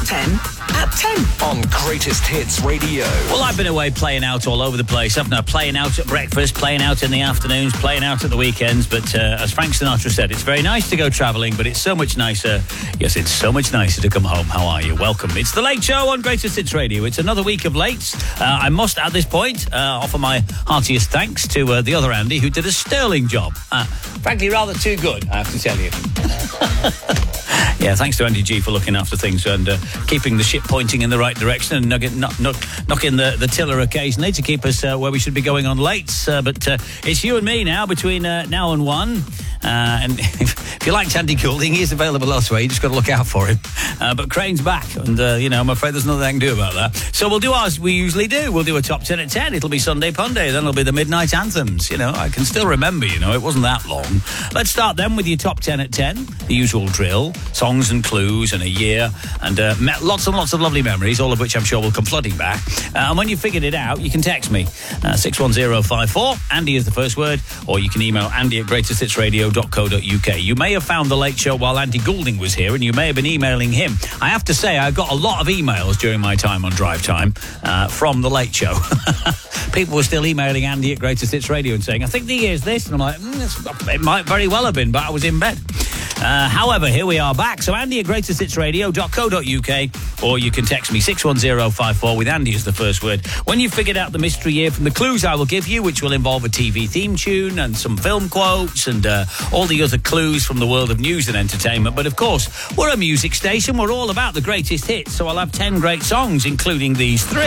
Top 10 at 10 on Greatest Hits Radio. Well, I've been away playing out all over the place, haven't I? Playing out at breakfast, playing out in the afternoons, playing out at the weekends. But as Frank Sinatra said, it's very nice to go travelling, but it's so much nicer. Yes, it's so much nicer to come home. How are you? Welcome. It's The Late Show on Greatest Hits Radio. It's another week of lates. I must, at this point, offer my heartiest thanks to the other Andy, who did a sterling job. Frankly, rather too good, I have to tell you. Yeah, thanks to Andy G for looking after things and keeping the ship pointing in the right direction and knocking the tiller occasionally to keep us where we should be going on lates. But it's you and me now between now and 1. And if you liked Andy Goulding, he's available elsewhere. You just got to look out for him. But Crane's back, and I'm afraid there's nothing I can do about that. So we'll do as we usually do. We'll do a top 10 at 10. It'll be Sunday Punday. Then it'll be the midnight anthms. I can still remember. It wasn't that long. Let's start then with your top 10 at 10. The usual drill: songs and clues and a year, and lots and lots of lovely memories, all of which I'm sure will come flooding back. And when you figured it out, you can text me 61054. Andy is the first word, or you can email andy@greatesthitsradio.co.uk. You may have found The Late Show while Andy Goulding was here, and you may have been emailing him. I have to say, I got a lot of emails during my time on Drive Time from The Late Show. People were still emailing Andy at Greatest Hits Radio and saying, I think the year's this. And I'm like, it might very well have been, but I was in bed. However, here we are back. So Andy at greatesthitsradio.co.uk, or you can text me 61054 with Andy as the first word. When you've figured out the mystery year from the clues I will give you, which will involve a TV theme tune and some film quotes and all the other clues from the world of news and entertainment. But of course, we're a music station. We're all about the greatest hits. So I'll have 10 great songs, including these 3.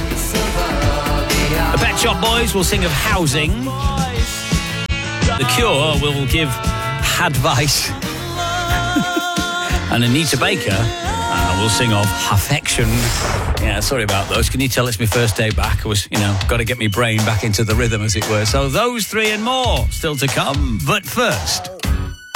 The Pet Shop Boys will sing of housing. The Cure will give advice. And Anita Baker will sing of affection. Yeah, sorry about those. Can you tell it's my first day back? I was, got to get my brain back into the rhythm, as it were. So those 3 and more still to come. But first...